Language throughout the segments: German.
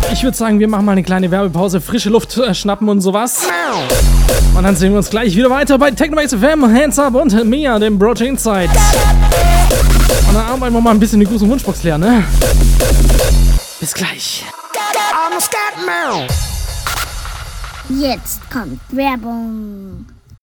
Ich würde sagen, wir machen mal eine kleine Werbepause, frische Luft schnappen und sowas. Und dann sehen wir uns gleich wieder weiter bei Technomax FM, Hands Up und Mia, dem Protein Side. Und dann arbeiten wir mal ein bisschen die Gruß- und Wunschbox leer, ne? Bis gleich. Jetzt kommt Werbung.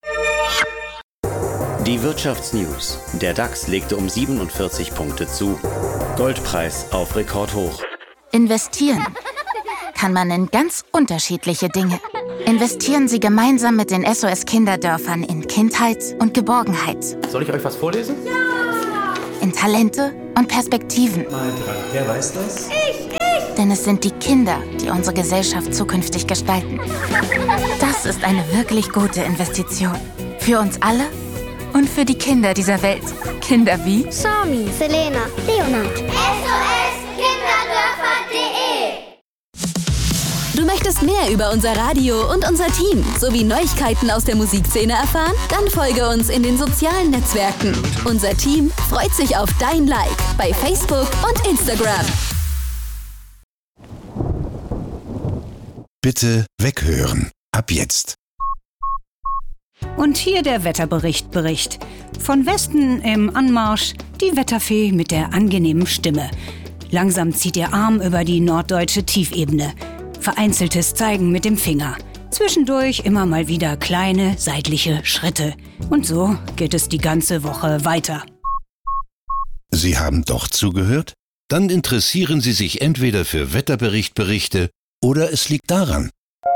Die Wirtschaftsnews. Der DAX legte um 47 Punkte zu. Goldpreis auf Rekordhoch. Investieren kann man in ganz unterschiedliche Dinge. Investieren Sie gemeinsam mit den SOS Kinderdörfern in Kindheit und Geborgenheit. Soll ich euch was vorlesen? Ja! In Talente und Perspektiven. Wer weiß das? Ich! Denn es sind die Kinder, die unsere Gesellschaft zukünftig gestalten. Das ist eine wirklich gute Investition. Für uns alle und für die Kinder dieser Welt. Kinder wie Sami, Selena, Leonard. SOS-Kinderdörfer.de. Du möchtest mehr über unser Radio und unser Team sowie Neuigkeiten aus der Musikszene erfahren? Dann folge uns in den sozialen Netzwerken. Unser Team freut sich auf dein Like bei Facebook und Instagram. Bitte weghören. Ab jetzt. Und hier der Wetterbericht. Von Westen im Anmarsch die Wetterfee mit der angenehmen Stimme. Langsam zieht ihr Arm über die norddeutsche Tiefebene. Vereinzeltes Zeigen mit dem Finger. Zwischendurch immer mal wieder kleine seitliche Schritte. Und so geht es die ganze Woche weiter. Sie haben doch zugehört? Dann interessieren Sie sich entweder für Wetterberichte oder es liegt daran.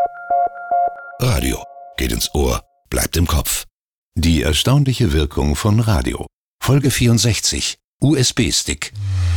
Radio geht ins Ohr, bleibt im Kopf. Die erstaunliche Wirkung von Radio. Folge 64. USB-Stick.